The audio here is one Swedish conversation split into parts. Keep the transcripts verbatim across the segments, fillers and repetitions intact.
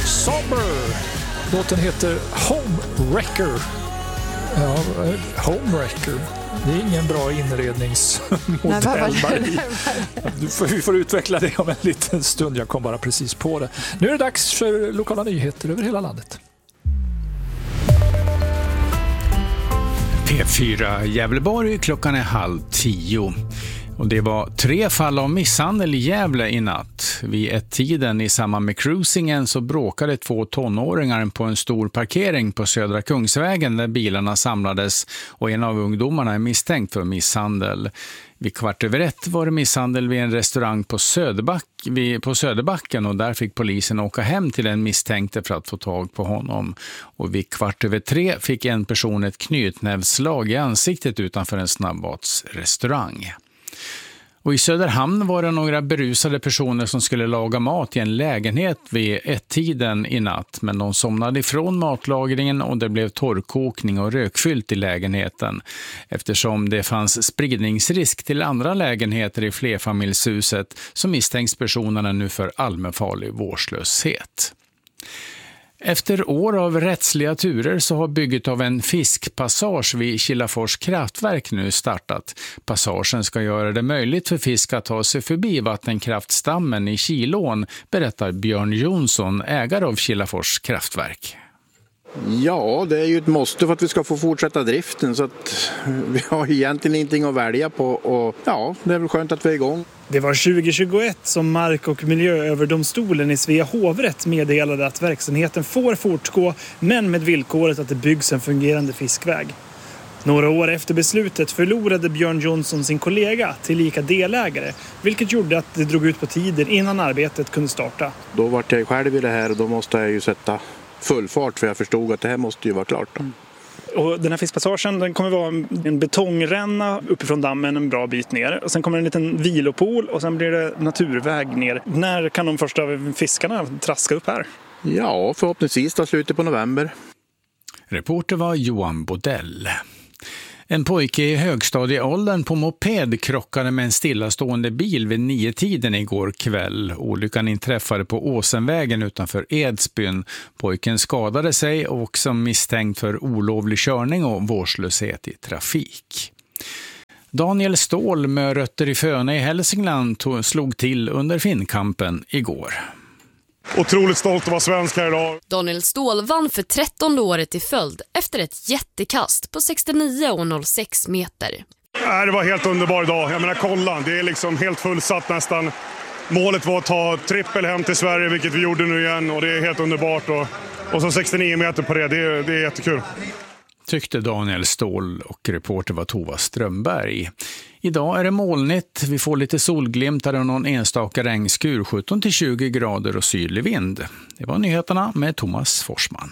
Somber. Låten heter Homewrecker. Ja, Homewrecker. Det är ingen bra inredningsmodell. Du får, vi får utveckla det om en liten stund. Jag kom bara precis på det. Nu är det dags för lokala nyheter över hela landet. P fyra Gävleborg, klockan är halv tio. Och det var tre fall av misshandel i Gävle i natt. Vid ett tiden i samband med cruisingen så bråkade två tonåringar på en stor parkering på Södra Kungsvägen där bilarna samlades och en av ungdomarna är misstänkt för misshandel. Vid kvart över ett var det misshandel vid en restaurang på, Söderback, vid, på Söderbacken och där fick polisen åka hem till en misstänkte för att få tag på honom. Och vid kvart över tre fick en person ett knytnävsslag i ansiktet utanför en snabbmatsrestaurang. Och i Söderhamn var det några berusade personer som skulle laga mat i en lägenhet vid ett-tiden i natt. Men de somnade ifrån matlagringen och det blev torrkokning och rökfyllt i lägenheten. Eftersom det fanns spridningsrisk till andra lägenheter i flerfamiljshuset så misstänks personerna nu för allmänfarlig vårdslöshet. Efter år av rättsliga turer så har bygget av en fiskpassage vid Kilafors kraftverk nu startat. Passagen ska göra det möjligt för fisk att ta sig förbi vattenkraftstammen i Kilån, berättar Björn Jonsson, ägare av Kilafors kraftverk. Ja, det är ju ett måste för att vi ska få fortsätta driften så att vi har egentligen ingenting att välja på och ja, det är väl skönt att vi är igång. Det var tjugo tjugoett som Mark- och miljööverdomstolen i Svea hovrätt meddelade att verksamheten får fortgå men med villkoret att det byggs en fungerande fiskväg. Några år efter beslutet förlorade Björn Jonsson sin kollega tillika delägare, vilket gjorde att det drog ut på tiden innan arbetet kunde starta. Då var jag själv i det här och då måste jag ju sätta full fart för jag förstod att det här måste ju vara klart då. Och den här fiskpassagen den kommer vara en betongränna uppifrån dammen en bra bit ner. Och sen kommer en liten vilopool och sen blir det naturväg ner. När kan de första fiskarna traska upp här? Ja, förhoppningsvis då slutet på november. Reporter var Johan Bodell. En pojke i högstadieåldern på moped krockade med en stillastående bil vid nio tiden igår kväll. Olyckan inträffade på Åsenvägen utanför Edsbyn. Pojken skadade sig och som misstänkt för olovlig körning och vårdslöshet i trafik. Daniel Ståhl med rötter i Föne i Hälsingland tog, slog till under Finnkampen igår. Otroligt stolt att vara svensk här idag. Daniel Ståhl vann för trettonde året i följd efter ett jättekast på sextionio komma noll sex meter. Äh, det var helt underbar idag. Jag menar kolla, det är liksom helt fullsatt nästan. Målet var att ta trippel hem till Sverige, vilket vi gjorde nu igen. Och det är helt underbart. Och, och så sextionio meter på det, det är, det är jättekul. Tyckte Daniel Ståhl och reporter var Tova Strömberg. Idag är det molnigt, vi får lite solglimtar och någon enstaka regnskur, sjutton till tjugo grader och sydlig vind. Det var nyheterna med Thomas Forsman.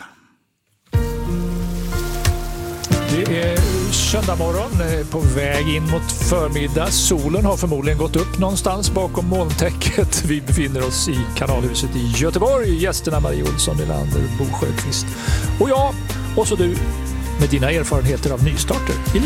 Det är söndag morgon på väg in mot förmiddag. Solen har förmodligen gått upp någonstans bakom molntäcket. Vi befinner oss i Kanalhuset i Göteborg. Gästerna Marie Olsson, Nylander, Bo Sjöqvist och jag, och så du med dina erfarenheter av nystarter i